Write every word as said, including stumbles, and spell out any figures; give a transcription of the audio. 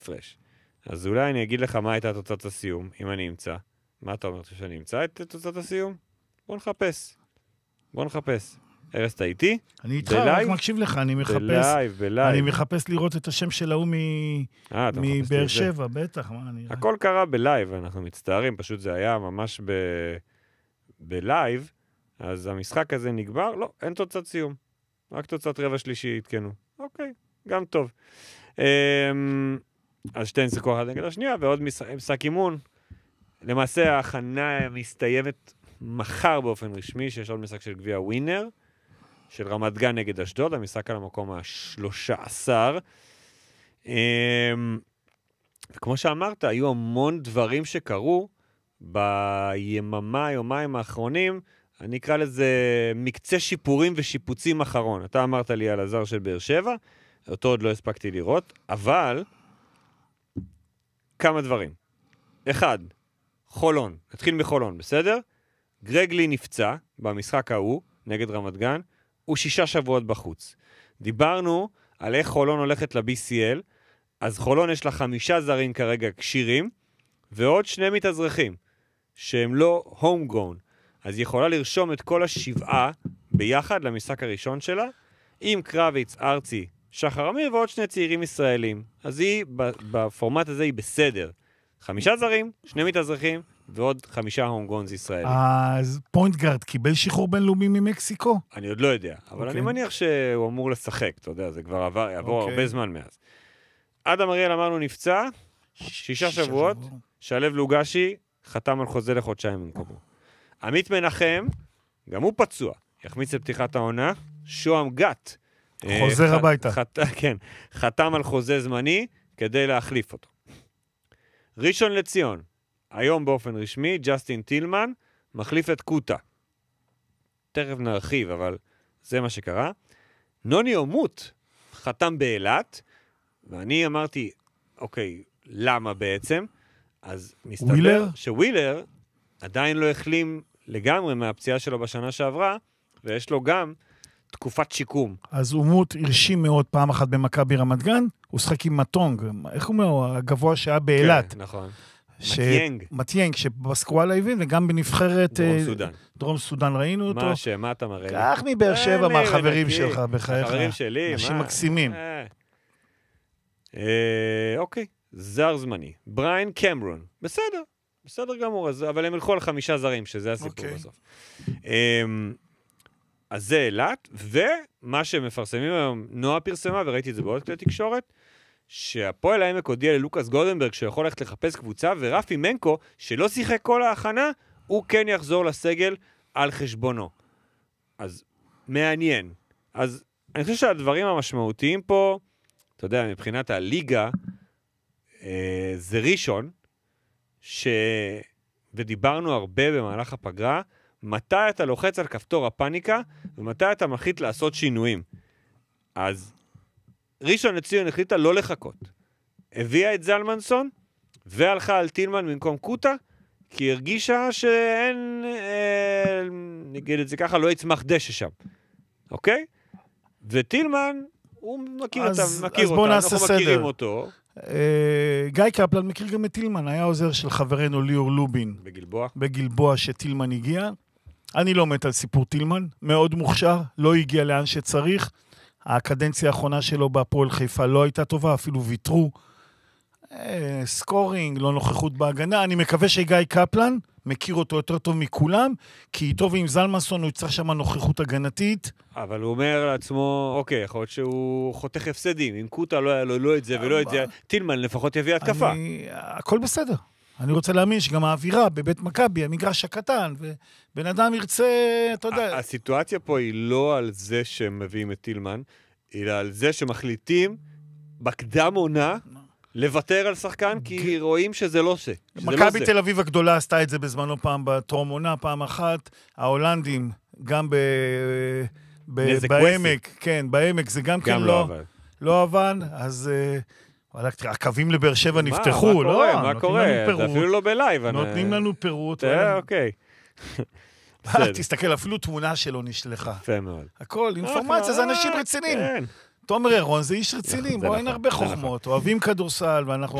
הפרש. אז אולי אני אגיד לך מה הייתה תוצאת הסיום, אם אני אמצא. מה אתה אומר שאני אמצא את תוצאת הסיום? בוא נחפש. בוא נחפש. ארז, אתה איתי? אני איתך, רק מקשיב לך, אני מחפש... בלייב, בלייב. אני מחפש לראות את השם של ההוא מבאר שבע, בטח. הכל קרה בלייב, אנחנו מצטערים, פשוט זה היה ממש בלייב, אז המשחק הזה נגבר, לא, אין תוצאת סיום. רק תוצאת רבע שלישי התקנו. אוקיי, גם טוב. אז שתי נסיכו אחת נגד השנייה, ועוד משחק אימון. למעשה ההכנה מסתיימת מחר באופן רשמי, שיש עוד משחק של גביע ווינר, של רמת גן נגד אשדוד, המשחק על המקום ה-שלוש עשרה. וכמו שאמרת, היו המון דברים שקרו ביממה, יומיים האחרונים, אני אקרא לזה מקצה שיפורים ושיפוצים אחרון. אתה אמרת לי על הזר של באר שבע, אותו עוד לא הספקתי לראות, אבל כמה דברים. אחד, חולון, נתחיל מחולון, בסדר? גרגלי נפצע במשחק ההוא, נגד רמת גן, הוא שישה שבועות בחוץ. דיברנו על איך חולון הולכת ל-בי סי אל, אז חולון יש לה חמישה זרים כרגע קשירים, ועוד שני מתאזרחים, שהם לא homegrown. אז היא יכולה לרשום את כל השבעה ביחד למשחק הראשון שלה, עם קרביץ, ארצי, שחר אמיר ועוד שני צעירים ישראלים. אז היא, בפורמט הזה היא בסדר. חמישה זרים, שני מתאזרחים, ועוד חמישה הומגונס ישראלים. אז פוינטגארד קיבל שחרור בינלאומי ממקסיקו? אני עוד לא יודע, אבל אני מניח שהוא אמור לשחק, אתה יודע, זה כבר עבר, יעבור הרבה זמן מאז. אדם אריאל אמרנו נפצע, שישה שבועות, שלב לוגשי, חתם על חוזה לחודשיים במקומו. עמית מנחם, גם הוא פצוע, יחמיץ לפתיחת העונה, שוהם גת. חוזר הביתה. כן, חתם על חוזה זמני כדי להחליף אותו. ראשון לציון, היום באופן רשמי, ג'סטין טילמן מחליף את קוטה. תכף נרחיב, אבל זה מה שקרה. נוני אומות חתם באילת, ואני אמרתי, אוקיי, למה בעצם? אז מסתבר ווילר? שווילר עדיין לא החלים לגמרי מהפציעה שלו בשנה שעברה, ויש לו גם תקופת שיקום. אז אומות הרשים מאוד פעם אחת במכבי רמת גן, הוא שחק עם מטונג, איך הוא אומר? הגבוה שהיה באילת. כן, נכון. ש... מטיינג. מטיינג, שבסקואלה הבין, וגם בנבחרת... דרום סודן. דרום סודן ראינו אותו. מה השם, מה אתה מראה? כך מבאר שבע, מהחברים שלך, בחייך. החברים שלי, אנשים מה? מקסימים. אה. אה, אוקיי, זר זמני. בריין קמרון, בסדר, בסדר גמור, אז, אבל הם הלכו על חמישה זרים, שזה הסיפור אוקיי. בסוף. אה, אז זה אילת, ומה שמפרסמים היום, נועה פרסמה, וראיתי את זה בעוד כלי תקשורת, שהפועל העמק הודיע ללוקאס גולדנברג שיכול ללכת לחפש קבוצה, ורפי מנקו, שלא שיחק כל ההכנה, הוא כן יחזור לסגל על חשבונו. אז מעניין. אז אני חושב שהדברים המשמעותיים פה, אתה יודע, מבחינת הליגה, אה, זה ראשון, ש... ודיברנו הרבה במהלך הפגרה, מתי אתה לוחץ על כפתור הפאניקה, ומתי אתה מחליט לעשות שינויים. אז ראשון לציון החליטה לא לחכות. הביאה את זלמנסון, והלכה על טילמן במקום קוטה, כי היא הרגישה שאין, אה, נגיד את זה ככה, לא יצמח דשא שם. אוקיי? וטילמן, הוא מכיר אותם, מכיר אותם, אנחנו מכירים אותו. אה, גיא קפלן מכיר גם את טילמן, היה עוזר של חברנו ליאור לובין. בגלבוע? בגלבוע שטילמן הגיע. אני לא מת על סיפור טילמן, מאוד מוכשר, לא הגיע לאן שצריך. הקדנציה האחרונה שלו בהפועל חיפה לא הייתה טובה, אפילו ויתרו. אה, סקורינג, לא נוכחות בהגנה. אני מקווה שגיא קפלן מכיר אותו יותר טוב מכולם, כי איתו ועם זלמנסון הוא יצטרך שם נוכחות הגנתית. אבל הוא אומר לעצמו, אוקיי, יכול להיות שהוא חותך הפסדים. אם קוטה לא היה לו לא את זה ולא את זה, טילמן לפחות יביא התקפה. אני... הכל בסדר. אני רוצה להאמין שגם האווירה בבית מכבי, המגרש הקטן, ובן אדם ירצה, אתה יודע... הסיטואציה פה היא לא על זה שהם מביאים את טילמן, אלא על זה שמחליטים בקדם עונה לוותר על שחקן, כי רואים שזה לא עושה. מכבי תל אביב הגדולה עשתה את זה בזמנו פעם בטרום עונה, פעם אחת, ההולנדים, גם בעמק, כן, בעמק זה גם כן לא עבד, אז... הקווים לבאר שבע נפתחו, לא? מה קורה? זה אפילו לא בלייב. נותנים לנו פירוט. אוקיי. תסתכל, אפילו תמונה שלו נשלחה. יפה מאוד. הכל, אינפורמציה, זה אנשים רציניים. תומר ירון זה איש רציני, זה בוא אין נכון, הרבה זה חוכמות, אוהבים כדורסל, ואנחנו